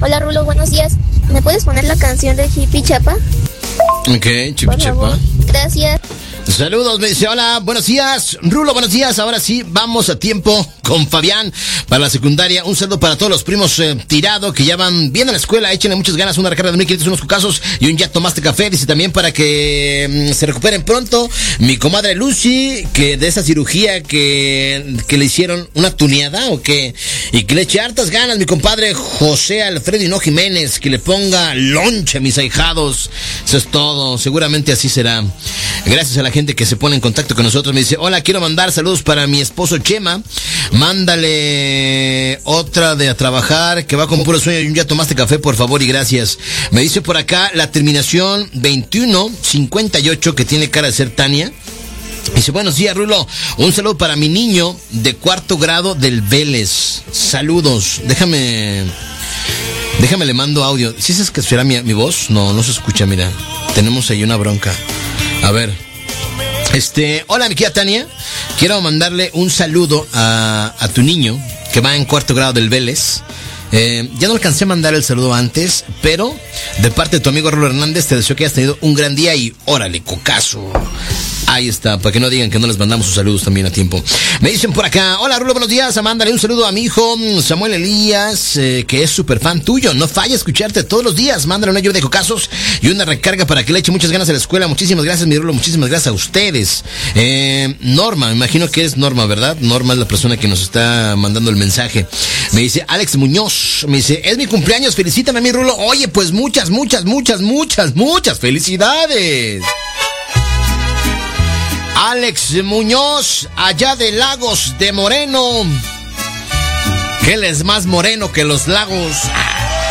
Hola Rulo, buenos días. ¿Me puedes poner la canción de Hippie Chapa? Ok, Hippie Chapa. Gracias. Saludos, me dice, hola, buenos días, Rulo, buenos días, ahora sí, vamos a tiempo con Fabián para la secundaria. Un saludo para todos los primos Tirado que ya van bien a la escuela, échenle muchas ganas, una recarga de 1500, unos cucazos y un ya tomaste café. Dice también para que se recuperen pronto mi comadre Lucy, que de esa cirugía que le hicieron una tuneada o que, y que le eche hartas ganas mi compadre José Alfredo Hino Jiménez, que le ponga lonche a mis ahijados. Eso es todo, seguramente así será. Gracias a la gente que se pone en contacto con nosotros. Me dice, hola, quiero mandar saludos para mi esposo Chema. Mándale otra de a trabajar, que va con puro sueño y un ya tomaste café, por favor y gracias. Me dice por acá la terminación 2158, que tiene cara de ser Tania. Dice, buenos días, Rulo. Un saludo para mi niño de 4º grado del Vélez. Saludos. Déjame le mando audio. ¿Sí se escuchará mi voz? No se escucha, mira. Tenemos ahí una bronca. A ver. Hola, mi querida Tania. Quiero mandarle un saludo a tu niño que va en 4º grado del Vélez. Ya no alcancé a mandar el saludo antes, pero de parte de tu amigo Rulo Hernández te deseo que hayas tenido un gran día y órale, cocazo. Ahí está, para que no digan que no les mandamos sus saludos también a tiempo. Me dicen por acá, hola Rulo, buenos días, mándale un saludo a mi hijo Samuel Elías, que es súper fan tuyo, no falla escucharte todos los días, mándale una lluvia de cocazos y una recarga para que le eche muchas ganas a la escuela. Muchísimas gracias, mi Rulo, muchísimas gracias a ustedes. Norma, me imagino que es Norma, ¿verdad? Norma es la persona que nos está mandando el mensaje. Me dice Alex Muñoz, me dice, es mi cumpleaños, felicítame a mi Rulo. Oye, pues muchas felicidades. Alex Muñoz, allá de Lagos de Moreno. Que él es más moreno que los lagos.